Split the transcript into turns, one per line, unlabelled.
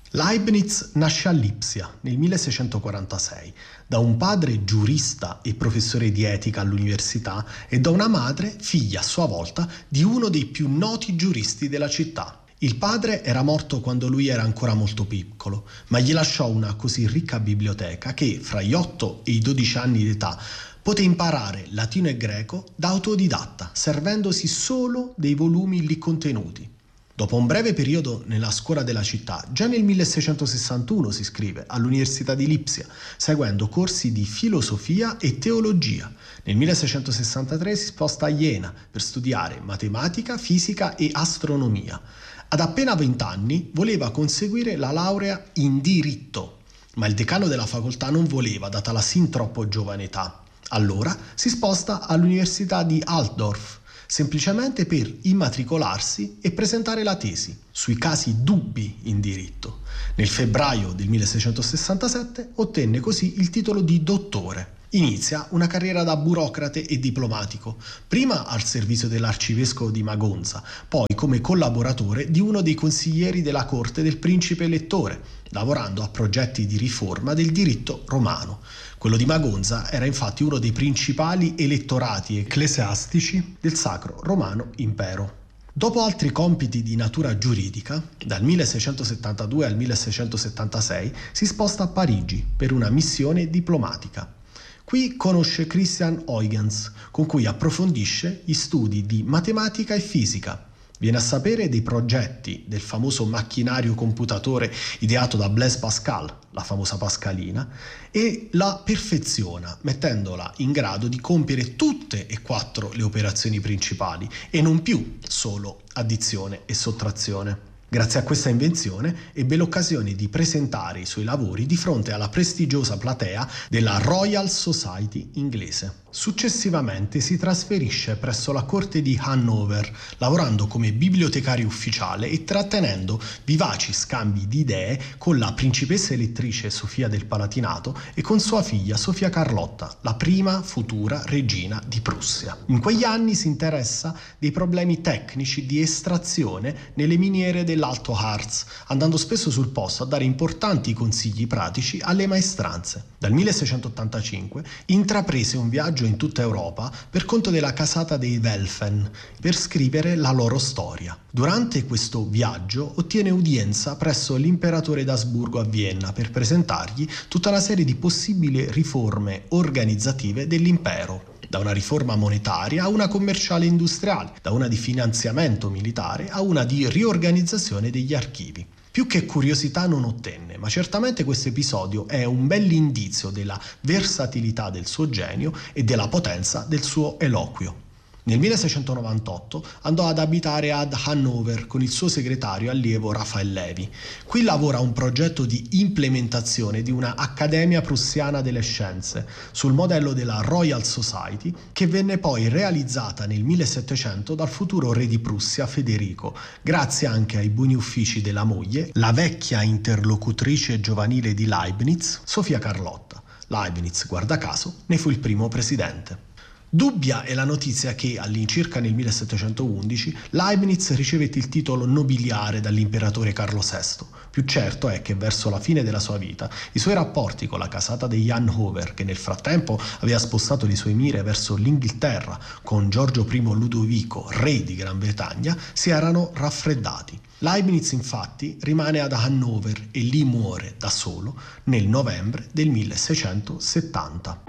Leibniz nasce a Lipsia nel 1646 da un padre giurista e professore di etica all'università e da una madre, figlia a sua volta di uno dei più noti giuristi della città. Il padre era morto quando lui era ancora molto piccolo, ma gli lasciò una così ricca biblioteca che, fra gli 8 e i 12 anni di età, poté imparare latino e greco da autodidatta, servendosi solo dei volumi lì contenuti. Dopo un breve periodo nella scuola della città, già nel 1661 si iscrive all'Università di Lipsia, seguendo corsi di filosofia e teologia. Nel 1663 si sposta a Jena per studiare matematica, fisica e astronomia. Ad appena 20 anni voleva conseguire la laurea in diritto, ma il decano della facoltà non voleva, data la sin troppo giovane età. Allora si sposta all'Università di Altdorf, semplicemente per immatricolarsi e presentare la tesi sui casi dubbi in diritto. Nel febbraio del 1667 ottenne così il titolo di dottore. Inizia una carriera da burocrate e diplomatico, prima al servizio dell'arcivescovo di Magonza, poi come collaboratore di uno dei consiglieri della corte del principe elettore, lavorando a progetti di riforma del diritto romano. Quello di Magonza era infatti uno dei principali elettorati ecclesiastici del Sacro Romano Impero. Dopo altri compiti di natura giuridica, dal 1672 al 1676 si sposta a Parigi per una missione diplomatica. Qui conosce Christian Huygens, con cui approfondisce gli studi di matematica e fisica. Viene a sapere dei progetti del famoso macchinario computatore ideato da Blaise Pascal, la famosa Pascalina, e la perfeziona, mettendola in grado di compiere tutte e 4 le operazioni principali e non più solo addizione e sottrazione. Grazie a questa invenzione ebbe l'occasione di presentare i suoi lavori di fronte alla prestigiosa platea della Royal Society inglese. Successivamente si trasferisce presso la corte di Hannover, lavorando come bibliotecario ufficiale e trattenendo vivaci scambi di idee con la principessa elettrice Sofia del Palatinato e con sua figlia Sofia Carlotta, la prima futura regina di Prussia. In quegli anni si interessa dei problemi tecnici di estrazione nelle miniere dell'Alto Harz, andando spesso sul posto a dare importanti consigli pratici alle maestranze. Dal 1685 intraprese un viaggio in tutta Europa per conto della casata dei Welfen per scrivere la loro storia. Durante questo viaggio ottiene udienza presso l'imperatore d'Asburgo a Vienna per presentargli tutta una serie di possibili riforme organizzative dell'impero, da una riforma monetaria a una commerciale e industriale, da una di finanziamento militare a una di riorganizzazione degli archivi. Più che curiosità non ottenne, ma certamente questo episodio è un bell'indizio della versatilità del suo genio e della potenza del suo eloquio. Nel 1698 andò ad abitare ad Hannover con il suo segretario allievo Raphael Levi. Qui lavora a un progetto di implementazione di una Accademia Prussiana delle Scienze sul modello della Royal Society, che venne poi realizzata nel 1700 dal futuro re di Prussia Federico, grazie anche ai buoni uffici della moglie, la vecchia interlocutrice giovanile di Leibniz, Sofia Carlotta. Leibniz, guarda caso, ne fu il primo presidente. Dubbia è la notizia che, all'incirca nel 1711, Leibniz ricevette il titolo nobiliare dall'imperatore Carlo VI. Più certo è che verso la fine della sua vita i suoi rapporti con la casata degli Hannover, che nel frattempo aveva spostato le sue mire verso l'Inghilterra con Giorgio I Ludovico, re di Gran Bretagna, si erano raffreddati. Leibniz infatti rimane ad Hannover e lì muore da solo nel novembre del 1670.